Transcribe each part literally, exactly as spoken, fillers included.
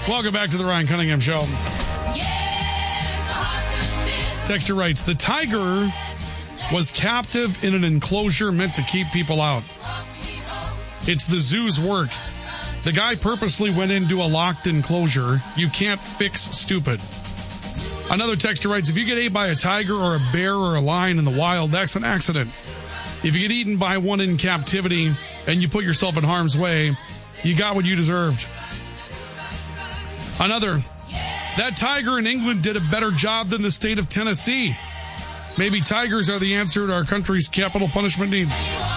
Welcome back to the Ryan Cunningham Show. Texture writes, the tiger was captive in an enclosure meant to keep people out. It's the zoo's work. The guy purposely went into a locked enclosure. You can't fix stupid. Another texture writes, if you get ate by a tiger or a bear or a lion in the wild, that's an accident. If you get eaten by one in captivity and you put yourself in harm's way, you got what you deserved. Another, that tiger in England did a better job than the state of Tennessee. Maybe tigers are the answer to our country's capital punishment needs.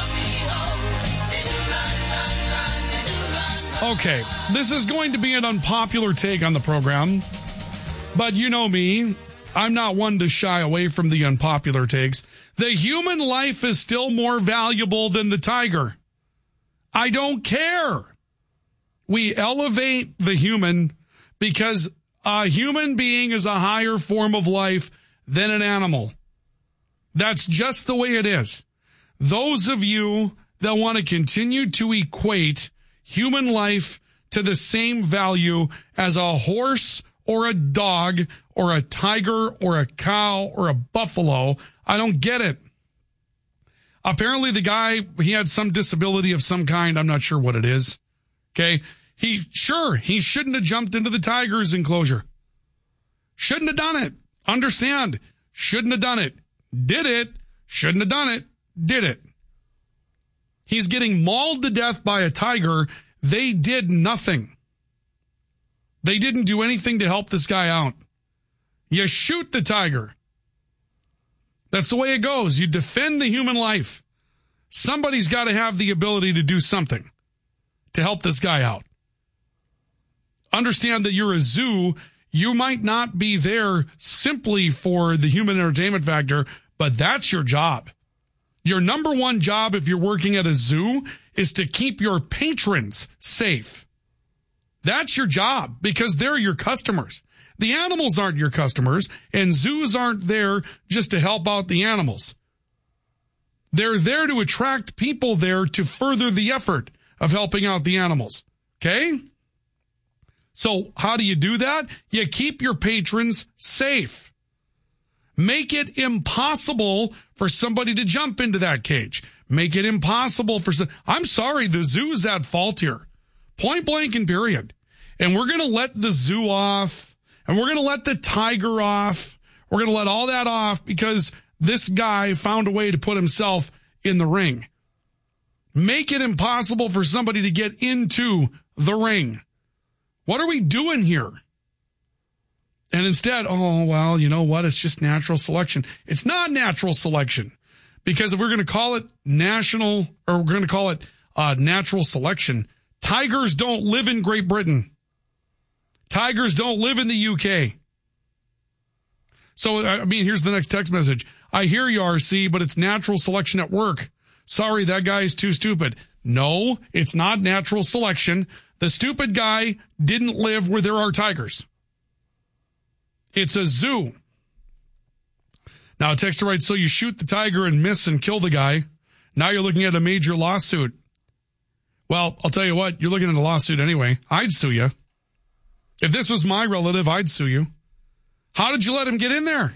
Okay, this is going to be an unpopular take on the program, but you know me, I'm not one to shy away from the unpopular takes. The human life is still more valuable than the tiger. I don't care. We elevate the human because a human being is a higher form of life than an animal. That's just the way it is. Those of you that want to continue to equate human life to the same value as a horse or a dog or a tiger or a cow or a buffalo, I don't get it. Apparently the guy, he had some disability of some kind. I'm not sure what it is. Okay. He, sure, he shouldn't have jumped into the tiger's enclosure. Shouldn't have done it. Understand. Shouldn't have done it. Did it. Shouldn't have done it. Did it. He's getting mauled to death by a tiger. They did nothing. They didn't do anything to help this guy out. You shoot the tiger. That's the way it goes. You defend the human life. Somebody's got to have the ability to do something to help this guy out. Understand that you're a zoo. You might not be there simply for the human entertainment factor, but that's your job. Your number one job if you're working at a zoo is to keep your patrons safe. That's your job because they're your customers. The animals aren't your customers, and zoos aren't there just to help out the animals. They're there to attract people there to further the effort of helping out the animals. Okay? So how do you do that? You keep your patrons safe. Make it impossible for somebody to jump into that cage. Make it impossible for some. I'm sorry, the zoo's at fault here. Point blank and period. And we're going to let the zoo off, and we're going to let the tiger off. We're going to let all that off because this guy found a way to put himself in the ring. Make it impossible for somebody to get into the ring. What are we doing here? And instead, oh, well, you know what? It's just natural selection. It's not natural selection because if we're going to call it national or we're going to call it uh, natural selection, tigers don't live in Great Britain. Tigers don't live in the U K. So, I mean, here's the next text message. I hear you, R C, but it's natural selection at work. Sorry, that guy is too stupid. No, it's not natural selection. The stupid guy didn't live where there are tigers. It's a zoo. Now, a texter writes, so you shoot the tiger and miss and kill the guy. Now you're looking at a major lawsuit. Well, I'll tell you what, you're looking at a lawsuit anyway. I'd sue you. If this was my relative, I'd sue you. How did you let him get in there?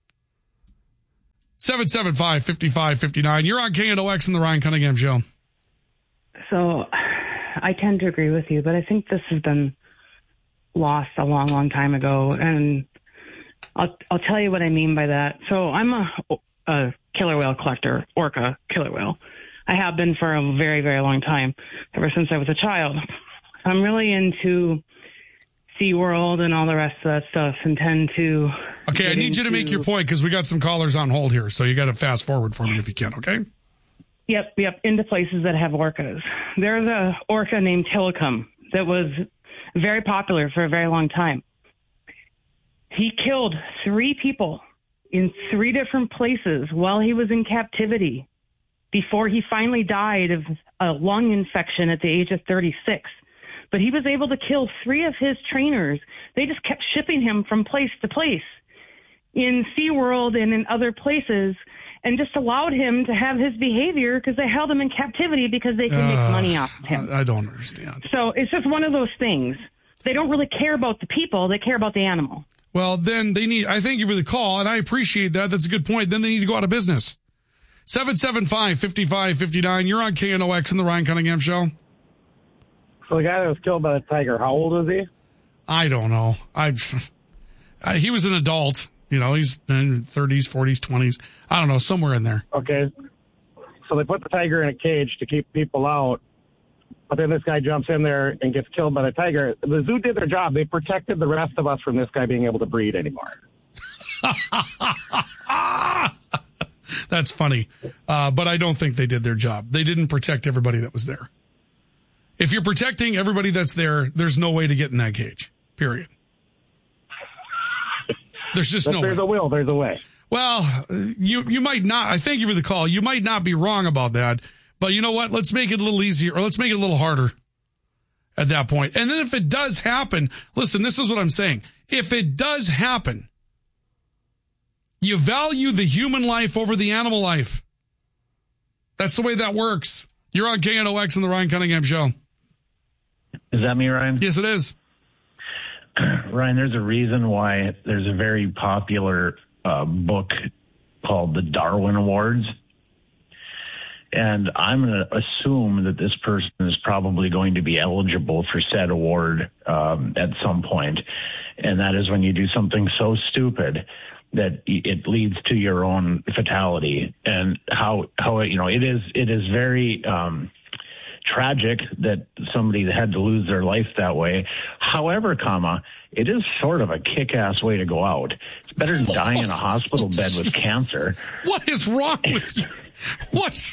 seven seven five, five five five nine. You're on K N O X in the Ryan Cunningham Show. So I tend to agree with you, but I think this has been lost a long, long time ago. And I'll, I'll tell you what I mean by that. So I'm a, a killer whale collector, orca killer whale. I have been for a very, very long time, ever since I was a child. I'm really into SeaWorld and all the rest of that stuff and tend to... Okay, I need you to make your point because we got some callers on hold here, so you got to fast forward for me if you can, okay? Yep, yep, into places that have orcas. There's a orca named Tilikum that was very popular for a very long time. He killed three people in three different places while he was in captivity before he finally died of a lung infection at the age of thirty-six. But he was able to kill three of his trainers. They just kept shipping him from place to place in SeaWorld and in other places and just allowed him to have his behavior because they held him in captivity because they could uh, make money off of him. I don't understand. So it's just one of those things. they don't really care about the people. They care about the animal. Well, then they need, I thank you for the call, and I appreciate that. That's a good point. Then they need to go out of business. seven seven five, five five five nine. You're on K N O X in the Ryan Cunningham Show. So the guy that was killed by the tiger, how old is he? I don't know. I've, I, he was an adult. You know, he's in thirties, forties, twenties. I don't know, somewhere in there. Okay. So they put the tiger in a cage to keep people out. But then this guy jumps in there and gets killed by the tiger. The zoo did their job. They protected the rest of us from this guy being able to breed anymore. That's funny. Uh, but I don't think they did their job. They didn't protect everybody that was there. If you're protecting everybody that's there, there's no way to get in that cage, period. There's just if no there's way. a will, there's a way. Well, you you might not. I thank you for the call. You might not be wrong about that. But you know what? Let's make it a little easier, or let's make it a little harder at that point. And then if it does happen, listen, this is what I'm saying. If it does happen, you value the human life over the animal life. That's the way that works. You're on K N O X and the Ryan Cunningham Show. Is that me, Ryan? Yes, it is. Ryan, there's a reason why there's a very popular uh, book called the Darwin Awards. And I'm going to assume that this person is probably going to be eligible for said award um, at some point. And that is when you do something so stupid that it leads to your own fatality. And how, how you know, it is, it is very um, tragic that somebody had to lose their life that way. However, comma, it is sort of a kick-ass way to go out. It's better than dying in a hospital bed with cancer. What is wrong with you? What?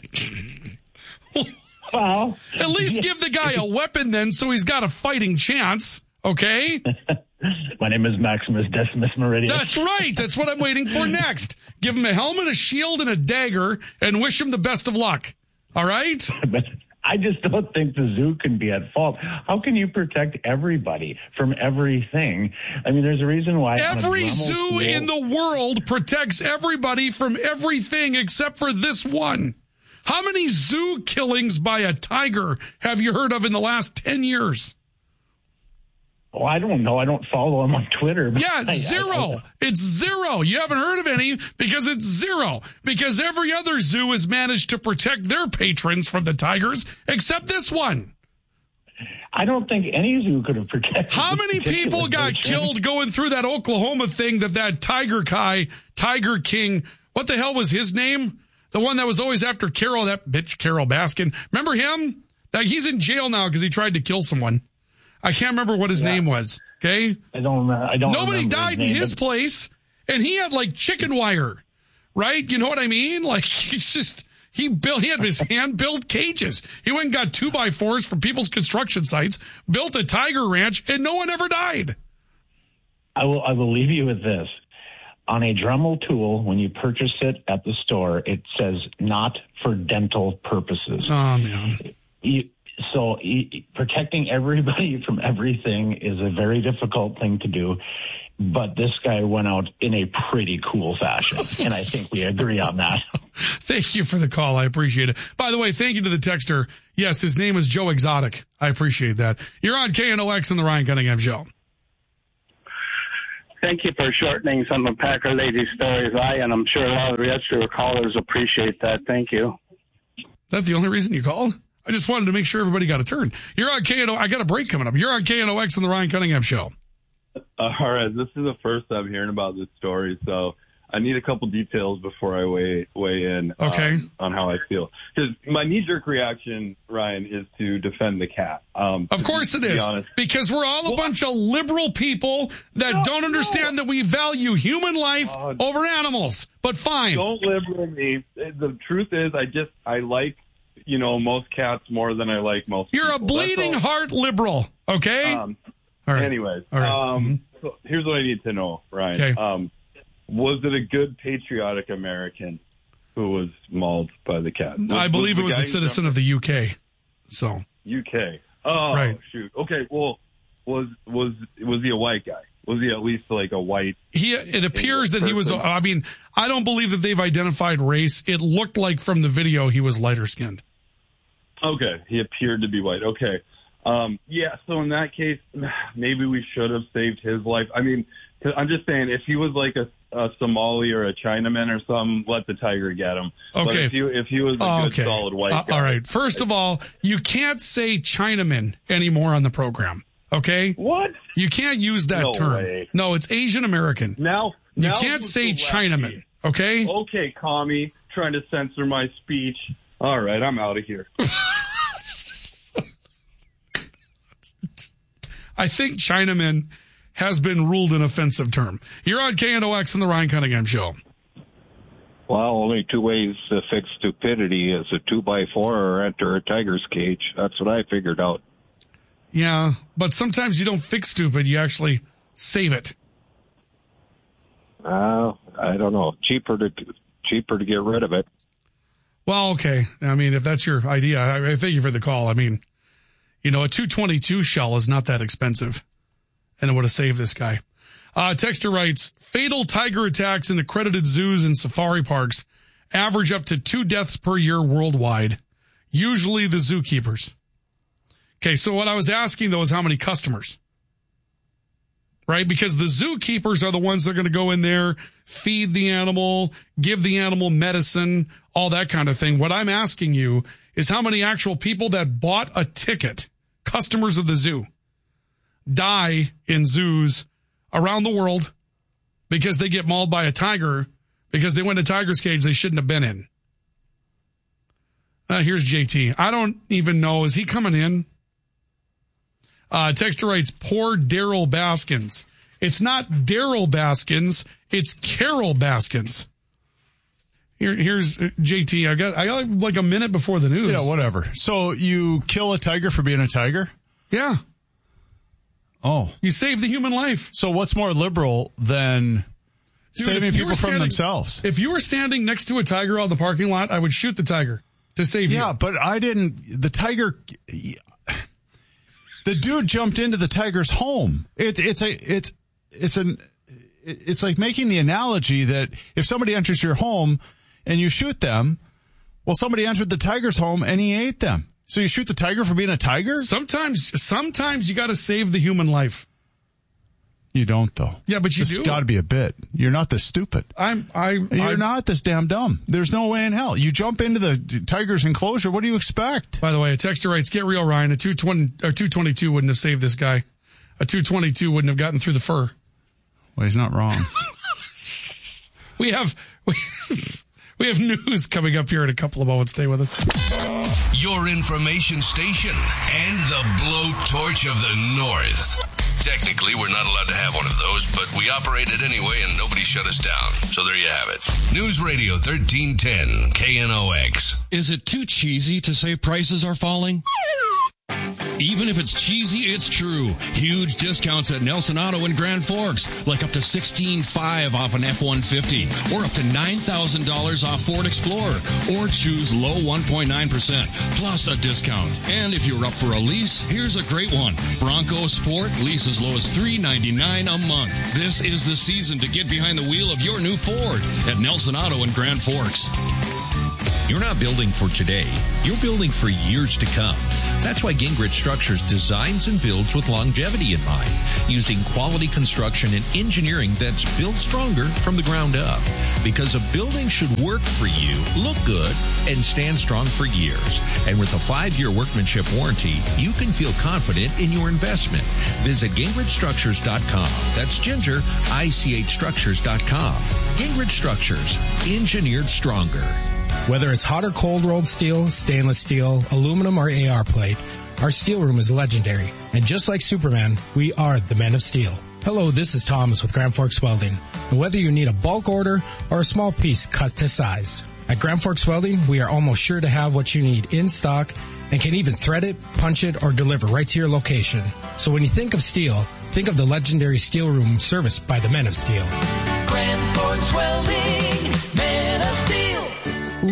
Well, at least give the guy a weapon then so he's got a fighting chance, okay? My name is Maximus Decimus Meridius. That's right. That's what I'm waiting for next. Give him a helmet, a shield, and a dagger, and wish him the best of luck. All right? But I just don't think the zoo can be at fault. How can you protect everybody from everything? I mean, there's a reason why. Every zoo school, in the world protects everybody from everything except for this one. How many zoo killings by a tiger have you heard of in the last ten years? Oh, I don't know. I don't follow him on Twitter. Yeah, zero. I, I, it's zero. You haven't heard of any because it's zero. Because every other zoo has managed to protect their patrons from the tigers except this one. I don't think any zoo could have protected. How many people got patron? killed going through that Oklahoma thing that that Tiger Kai, Tiger King, what the hell was his name? The one that was always after Carol, that bitch Carol Baskin. Remember him? Like, he's in jail now because he tried to kill someone. I can't remember what his yeah. name was. Okay. I don't, uh, I don't Nobody died his in name, his but... place, and he had like chicken wire, right? You know what I mean? Like, he's just, he built, he had his hand built cages. He went and got two by fours from people's construction sites, built a tiger ranch, and no one ever died. I will, I will leave you with this. On a Dremel tool, when you purchase it at the store, it says not for dental purposes. Oh, man. You, so you, protecting everybody from everything is a very difficult thing to do. But this guy went out in a pretty cool fashion. And I think we agree on that. Thank you for the call. I appreciate it. By the way, thank you to the texter. Yes, his name is Joe Exotic. I appreciate that. You're on K N O X and the Ryan Cunningham Show. Thank you for shortening some of Packer Lady stories. I, and I'm sure a lot of the rest of your callers appreciate that. Thank you. Is that the only reason you called? I just wanted to make sure everybody got a turn. You're on K N O. I got a break coming up. You're on K N O X and the Ryan Cunningham Show. Uh, all right. This is the first I'm hearing about this story, so I need a couple details before I weigh weigh in okay. um, on how I feel. Because my knee-jerk reaction, Ryan, is to defend the cat. Um, of course it is. Be because we're all a well, bunch of liberal people that no, don't understand no. that we value human life uh, over animals. But fine. Don't liberal me. The truth is, I just, I like, you know, most cats more than I like most You're people. a bleeding heart liberal, okay? Um, all right. Anyways, all right. Um, mm-hmm. so here's what I need to know, Ryan. Okay. Um, was it a good patriotic American who was mauled by the cat? Was, I believe it was a citizen of the U K. So U K. Oh, right. Shoot. Okay. Well, was was was he a white guy? Was he at least like a white? He. It appears that he was. I mean, I don't believe that they've identified race. It looked like from the video he was lighter skinned. Okay, he appeared to be white. Okay. Um, yeah, so in that case, maybe we should have saved his life. I mean, I'm just saying, if he was like a, a Somali or a Chinaman or something, let the tiger get him. Okay. But if he, if he was a oh, good, okay. solid white uh, guy. All right. First of all, you can't say Chinaman anymore on the program. Okay? What? You can't use that No term. way. No, it's Asian American. Now, You now can't who's say the Chinaman. lefty? Okay? Okay, commie, trying to censor my speech. All right, I'm out of here. I think Chinaman has been ruled an offensive term. You're on K N O X and the Ryan Cunningham Show. Well, only two ways to fix stupidity is a two by four or enter a tiger's cage. That's what I figured out. Yeah, but sometimes you don't fix stupid, you actually save it. Uh, I don't know. Cheaper to cheaper to get rid of it. Well, okay. I mean, if that's your idea, I, I thank you for the call. I mean, you know, a two twenty-two shell is not that expensive, and it would have saved this guy. Uh, Texter writes, fatal tiger attacks in accredited zoos and safari parks average up to two deaths per year worldwide, usually the zookeepers. Okay, so what I was asking, though, is how many customers? Right? Because the zookeepers are the ones that are going to go in there, feed the animal, give the animal medicine, all that kind of thing. What I'm asking you is how many actual people that bought a ticket, customers of the zoo, die in zoos around the world because they get mauled by a tiger because they went to tiger's cage they shouldn't have been in. Uh, here's J T. I don't even know. Is he coming in? Uh, Texter writes, poor Daryl Baskins. It's not Daryl Baskins. It's Carol Baskins. Here, here's uh, J T. I got, I got like a minute before the news. Yeah, whatever. So you kill a tiger for being a tiger? Yeah. Oh. You save the human life. So what's more liberal than Dude, saving people from standing, themselves? If you were standing next to a tiger out in the parking lot, I would shoot the tiger to save yeah, you. Yeah, but I didn't. The tiger. The dude jumped into the tiger's home. It, it's a. It's. It's an. It's like making the analogy that if somebody enters your home and you shoot them, well, somebody entered the tiger's home and he ate them. So you shoot the tiger for being a tiger? Sometimes, sometimes you got to save the human life. You don't, though. Yeah, but you this do. It's got to be a bit. You're not this stupid. I'm. I. You're I'm, not this damn dumb. There's no way in hell. You jump into the tiger's enclosure. What do you expect? By the way, a texter writes, "Get real, Ryan. A two twenty or two twenty-two wouldn't have saved this guy. A two twenty-two wouldn't have gotten through the fur." Well, he's not wrong. we have we, we have news coming up here in a couple of moments. Stay with us. Your information station and the blowtorch of the North. Technically, we're not allowed to have one of those, but we operate it anyway and nobody shut us down. So there you have it. News Radio thirteen ten, K N O X. Is it too cheesy to say prices are falling? Even if it's cheesy, it's true. Huge discounts at Nelson Auto in Grand Forks, like up to sixteen five off an F one fifty, or up to nine thousand dollars off Ford Explorer, or choose low one point nine percent, plus a discount. And if you're up for a lease, here's a great one. Bronco Sport, lease as low as three ninety-nine a month. This is the season to get behind the wheel of your new Ford at Nelson Auto in Grand Forks. You're not building for today. You're building for years to come. That's why Gingrich Structures designs and builds with longevity in mind, using quality construction and engineering that's built stronger from the ground up. Because a building should work for you, look good, and stand strong for years. And with a five-year workmanship warranty, you can feel confident in your investment. Visit Gingrich Structures dot com. That's Ginger, I C H Structures dot com. Gingrich Structures, engineered stronger. Whether it's hot or cold rolled steel, stainless steel, aluminum, or A R plate, our steel room is legendary. And just like Superman, we are the Men of Steel. Hello, this is Thomas with Grand Forks Welding. And whether you need a bulk order or a small piece cut to size, at Grand Forks Welding, we are almost sure to have what you need in stock and can even thread it, punch it, or deliver right to your location. So when you think of steel, think of the legendary steel room serviced by the Men of Steel. Grand Forks Welding, Men of Steel. Looking for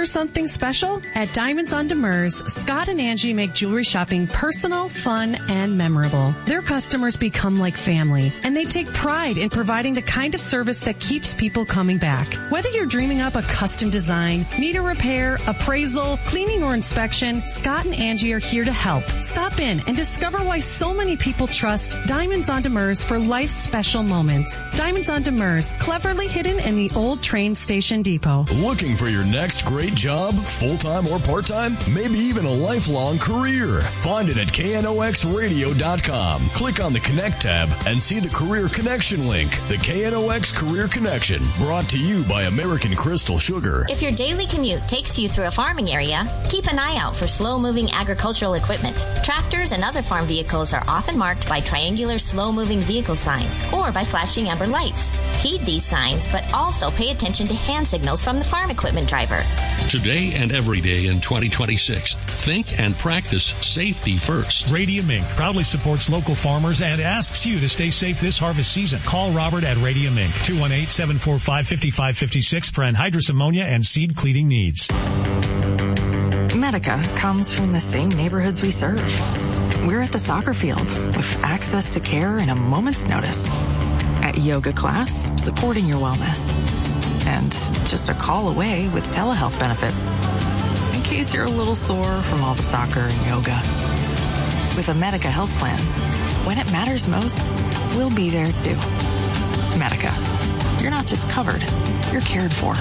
for something special? At Diamonds on Demers, Scott and Angie make jewelry shopping personal, fun, and memorable. Their customers become like family, and they take pride in providing the kind of service that keeps people coming back. Whether you're dreaming up a custom design, need a repair, appraisal, cleaning, or inspection, Scott and Angie are here to help. Stop in and discover why so many people trust Diamonds on Demers for life's special moments. Diamonds on Demers, cleverly hidden in the old train station depot. Looking for your next great job, full-time or part-time? Maybe even a lifelong career? Find it at K N O X radio dot com. Click on the Connect tab and see the Career Connection link. The K N O X Career Connection, brought to you by American Crystal Sugar. If your daily commute takes you through a farming area, keep an eye out for slow-moving agricultural equipment. Tractors and other farm vehicles are often marked by triangular slow-moving vehicle signs or by flashing amber lights. Heed these signs, but also pay attention to hand signals from the farm equipment driver. Today and every day in twenty twenty-six, think and practice safety first. Radium Incorporated proudly supports local farmers and asks you to stay safe this harvest season. Call Robert at Radium Incorporated, two one eight, seven four five, five five five six for anhydrous ammonia and seed cleaning needs. Medica comes from the same neighborhoods we serve. We're at the soccer field with access to care in a moment's notice. At yoga class, supporting your wellness. And just a call away with telehealth benefits. In case you're a little sore from all the soccer and yoga. With a Medica health plan, when it matters most, we'll be there too. Medica. You're not just covered, you're cared for.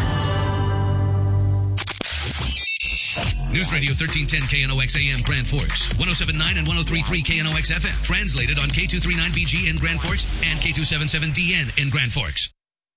News Radio thirteen ten K N O X A M Grand Forks, one oh seven point nine and one oh three point three K N O X F M. Translated on K two thirty-nine B G in Grand Forks and K two seventy-seven D N in Grand Forks.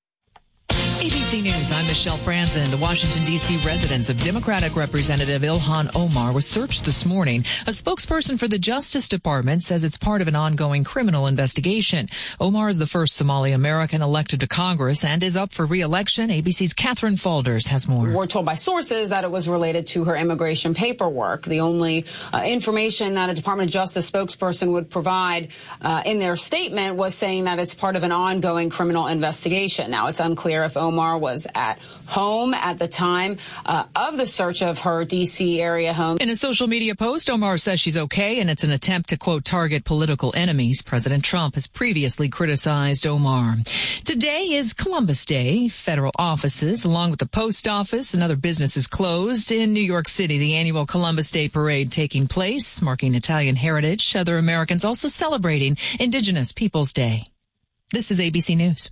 A B C News, I'm Michelle Franzen. The Washington, D C residence of Democratic Representative Ilhan Omar was searched this morning. A spokesperson for the Justice Department says it's part of an ongoing criminal investigation. Omar is the first Somali American elected to Congress and is up for re-election. A B C's Catherine Falders has more. We're told by sources that it was related to her immigration paperwork. The only uh, information that a Department of Justice spokesperson would provide uh, in their statement was saying that it's part of an ongoing criminal investigation. Now, it's unclear if Omar was at home at the time uh, of the search of her D C area home. In a social media post, Omar says she's okay, and it's an attempt to, quote, target political enemies. President Trump has previously criticized Omar. Today is Columbus Day. Federal offices, along with the post office and other businesses, closed. In New York City, the annual Columbus Day parade taking place, marking Italian heritage. Other Americans also celebrating Indigenous Peoples Day. This is A B C News.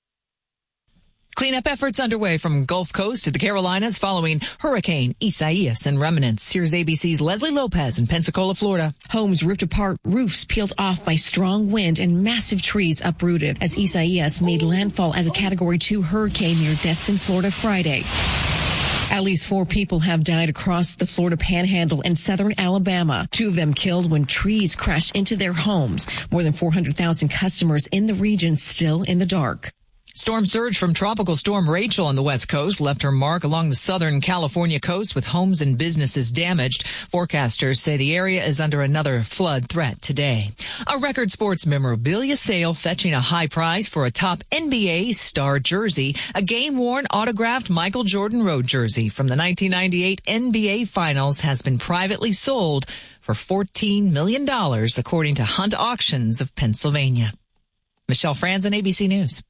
Cleanup efforts underway from Gulf Coast to the Carolinas following Hurricane Isaias and remnants. Here's A B C's Leslie Lopez in Pensacola, Florida. Homes ripped apart, roofs peeled off by strong wind, and massive trees uprooted as Isaias made landfall as a Category two hurricane near Destin, Florida, Friday. At least four people have died across the Florida Panhandle and southern Alabama. Two of them killed when trees crashed into their homes. More than four hundred thousand customers in the region still in the dark. Storm surge from Tropical Storm Rachel on the West Coast left her mark along the southern California coast with homes and businesses damaged. Forecasters say the area is under another flood threat today. A record sports memorabilia sale fetching a high price for a top N B A star jersey, a game-worn autographed Michael Jordan road jersey from the nineteen ninety-eight N B A Finals has been privately sold for fourteen million dollars, according to Hunt Auctions of Pennsylvania. Michelle Franzen, A B C News.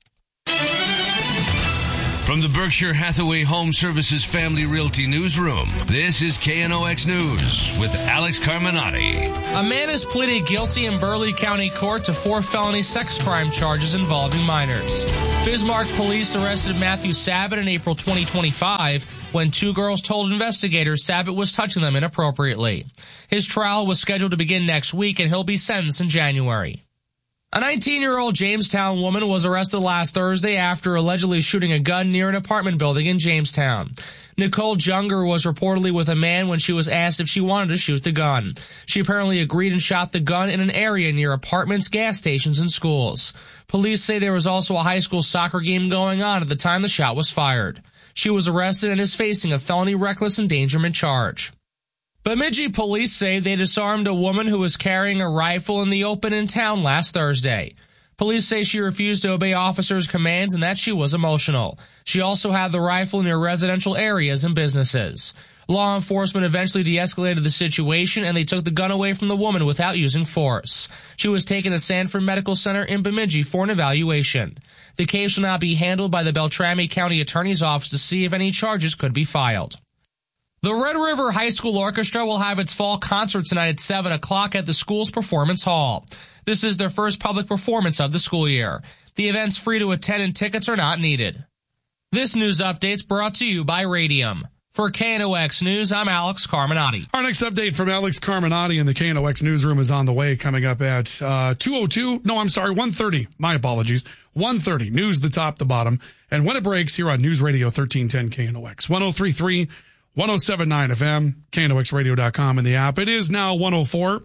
From the Berkshire Hathaway Home Services Family Realty Newsroom, this is K N O X News with Alex Carminati. A man has pleaded guilty in Burleigh County Court to four felony sex crime charges involving minors. Bismarck police arrested Matthew Sabat in April twenty twenty-five when two girls told investigators Sabat was touching them inappropriately. His trial was scheduled to begin next week, and he'll be sentenced in January. A nineteen-year-old Jamestown woman was arrested last Thursday after allegedly shooting a gun near an apartment building in Jamestown. Nicole Junger was reportedly with a man when she was asked if she wanted to shoot the gun. She apparently agreed and shot the gun in an area near apartments, gas stations, and schools. Police say there was also a high school soccer game going on at the time the shot was fired. She was arrested and is facing a felony reckless endangerment charge. Bemidji police say they disarmed a woman who was carrying a rifle in the open in town last Thursday. Police say she refused to obey officers' commands and that she was emotional. She also had the rifle near residential areas and businesses. Law enforcement eventually de-escalated the situation and they took the gun away from the woman without using force. She was taken to Sanford Medical Center in Bemidji for an evaluation. The case will now be handled by the Beltrami County Attorney's Office to see if any charges could be filed. The Red River High School Orchestra will have its fall concert tonight at seven o'clock at the school's Performance Hall. This is their first public performance of the school year. The event's free to attend and tickets are not needed. This news update's brought to you by Radium. For K N O X News, I'm Alex Carminati. Our next update from Alex Carminati in the K N O X newsroom is on the way, coming up at uh, two oh two. No, I'm sorry, one thirty. My apologies. one thirty. News, the top, the bottom. And when it breaks, here on News Radio thirteen ten K N O X. one oh three point three, one oh seven point nine F M, K N O X radio dot com, and the app. It is now one oh four.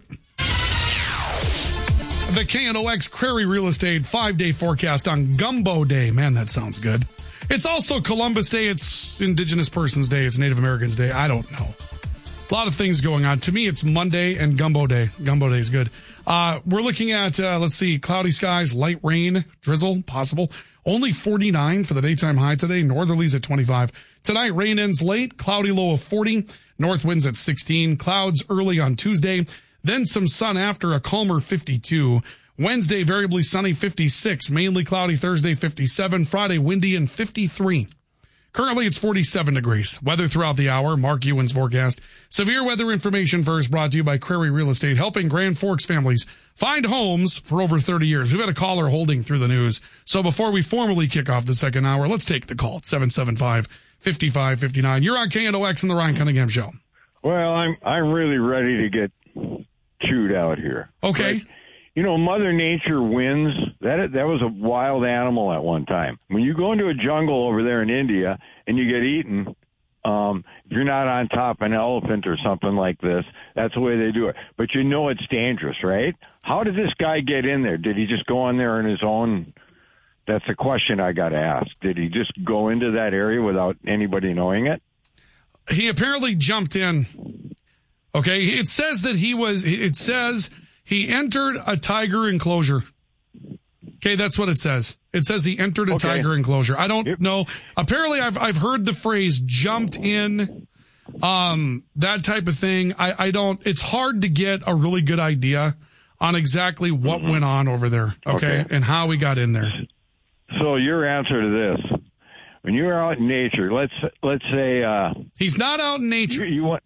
The K N O X Crary Real Estate five-day forecast on Gumbo Day. Man, that sounds good. It's also Columbus Day. It's Indigenous Persons Day. It's Native Americans Day. I don't know. A lot of things going on. To me, it's Monday and Gumbo Day. Gumbo Day is good. Uh, we're looking at, uh, let's see, cloudy skies, light rain, drizzle, possible. Only forty-nine for the daytime high today. Northerlies at twenty-five. Tonight, rain ends late. Cloudy low of forty. North winds at sixteen. Clouds early on Tuesday. Then some sun after, a calmer fifty-two. Wednesday, variably sunny, fifty-six. Mainly cloudy Thursday, fifty-seven. Friday, windy and fifty-three. Currently, it's forty-seven degrees. Weather throughout the hour. Mark Ewan's forecast. Severe weather information first brought to you by Crary Real Estate, helping Grand Forks families find homes for over thirty years. We've had a caller holding through the news. So before we formally kick off the second hour, let's take the call. seven seven five, five five five nine. You're on K N O X and the Ryan Cunningham Show. Well, I'm I'm really ready to get chewed out here. Okay. But, you know, Mother Nature wins. That that was a wild animal at one time. When you go into a jungle over there in India and you get eaten, um, if you're not on top of an elephant or something like this, that's the way they do it. But you know it's dangerous, right? How did this guy get in there? Did he just go in there on his own? That's the question I got to ask. Did he just go into that area without anybody knowing it? He apparently jumped in. Okay, it says that he was, it says he entered a tiger enclosure. Okay, that's what it says. It says he entered a Okay. tiger enclosure. I don't yep. know. Apparently, I've I've heard the phrase jumped in, um, that type of thing. I, I don't, it's hard to get a really good idea on exactly what mm-hmm. went on over there, okay, okay, and how we got in there. So your answer to this, when you're out in nature, let's let's say uh, he's not out in nature. You, you want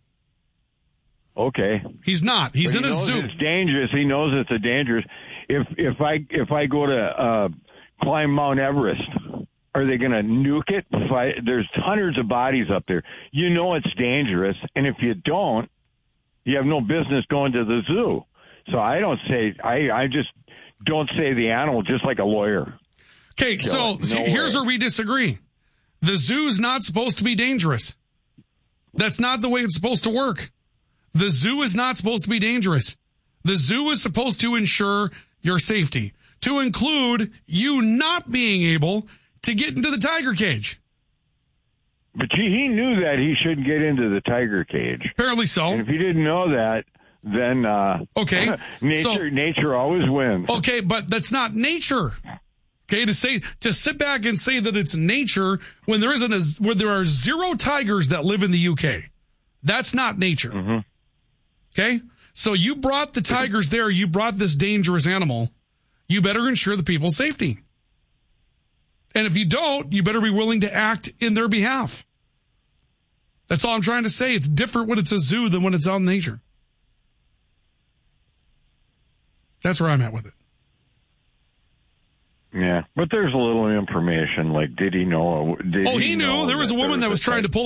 okay? He's not. He's but in he a knows zoo. It's dangerous. He knows it's a dangerous. If if I if I go to uh, climb Mount Everest, are they going to nuke it? If I, there's hundreds of bodies up there. You know it's dangerous, and if you don't, you have no business going to the zoo. So I don't say I I just don't say the animal, just like a lawyer. Okay, so no here's way. where we disagree. The zoo's not supposed to be dangerous. That's not the way it's supposed to work. The zoo is not supposed to be dangerous. The zoo is supposed to ensure your safety, to include you not being able to get into the tiger cage. But he knew that he shouldn't get into the tiger cage. Apparently so. And if he didn't know that, then uh, okay, nature so, nature always wins. Okay, but that's not nature. Okay, to say to sit back and say that it's nature when there isn't a, where there are zero tigers that live in the U K, that's not nature. Mm-hmm. Okay, so you brought the tigers there. You brought this dangerous animal. You better ensure the people's safety. And if you don't, you better be willing to act in their behalf. That's all I'm trying to say. It's different when it's a zoo than when it's out in nature. That's where I'm at with it. Yeah, but there's a little information, like, did he know? Did oh, he, he knew. Know there was a woman that was trying to pull